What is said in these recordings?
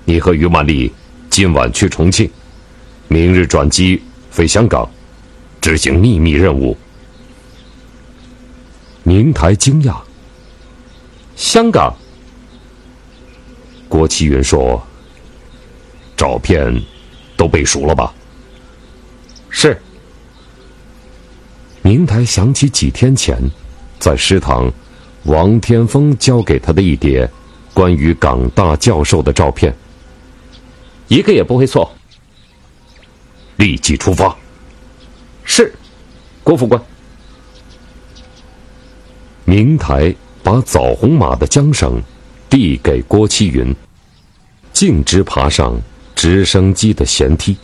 你和于曼丽今晚去重庆，明日转机飞香港，执行秘密任务。明台惊讶：香港？郭启云说：照片都背熟了吧？是。明台想起几天前在食堂王天峰交给他的一叠关于港大教授的照片，一个也不会错。立即出发。是，郭副官。明台把枣红马的缰绳递给郭启云，径直爬上直升机的舷梯。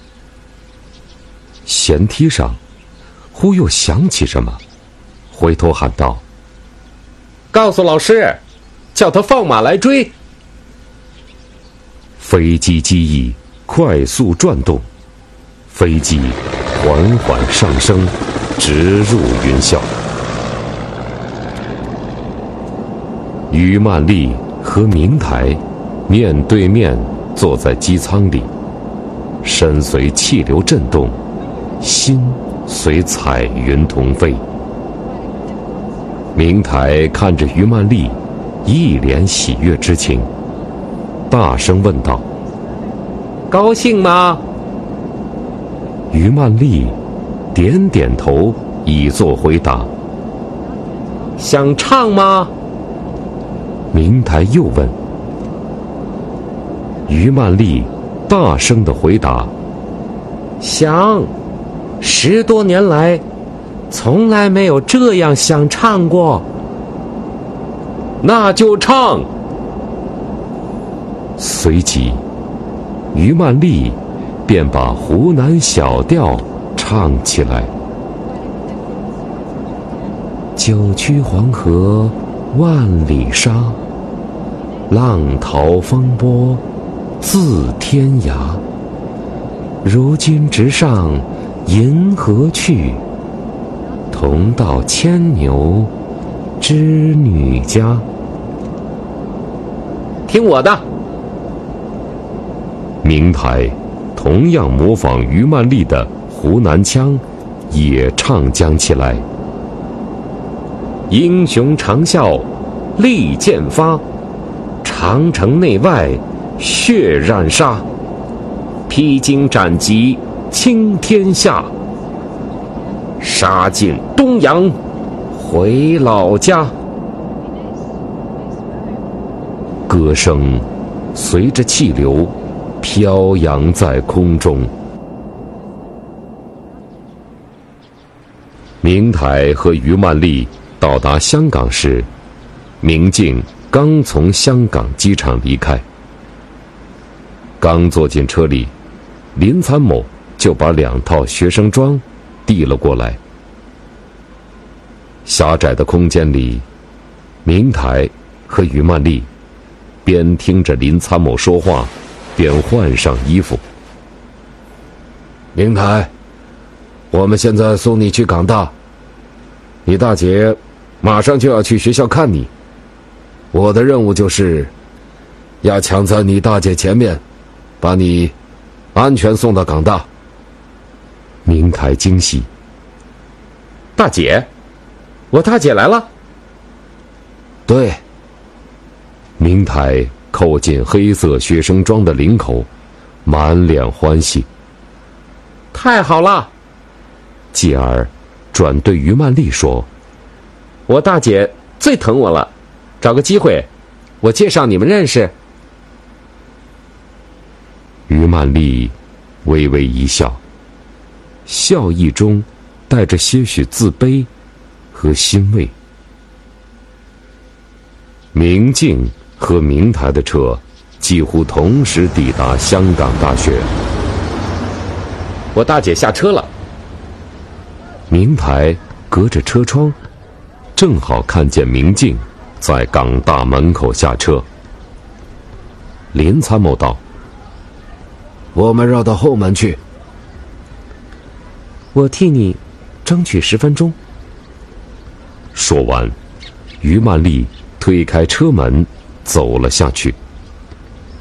舷梯上忽又想起什么，回头喊道：告诉老师，叫他放马来追。飞机机翼快速转动，飞机缓缓上升，直入云霄。于曼丽和明台面对面坐在机舱里，身随气流震动，心随彩云同飞。明台看着于曼丽一脸喜悦之情，大声问道：高兴吗？于曼丽点点头以作回答。想唱吗？明台又问。于曼丽大声地回答：想，10多年来从来没有这样想唱过。那就唱。随即于曼丽便把湖南小调唱起来：九曲黄河万里沙，浪淘风波自天涯。如今直上银河去，同到牵牛织女家。听我的。明台同样模仿于曼丽的湖南腔，也唱将起来：英雄长啸利剑发，长城内外血染沙。披荆斩棘倾天下，杀进东洋回老家。歌声随着气流飘扬在空中。明台和于曼丽到达香港时，明镜刚从香港机场离开。刚坐进车里，林参谋就把2套学生装递了过来。狭窄的空间里，明台和于曼丽边听着林参谋说话，边换上衣服。明台，我们现在送你去港大，你大姐马上就要去学校看你，我的任务就是要抢在你大姐前面，把你安全送到港大。明台惊喜：大姐？我大姐来了？对。明台扣紧黑色学生装的领口，满脸欢喜。太好了！继而转对于曼丽说：我大姐最疼我了，找个机会我介绍你们认识。于曼丽微微一笑，笑意中带着些许自卑和欣慰。明镜和明台的车几乎同时抵达香港大学。我大姐下车了。明台隔着车窗正好看见明镜在港大门口下车。林参谋道：我们绕到后门去。我替你争取10分钟。说完，于曼丽推开车门走了下去。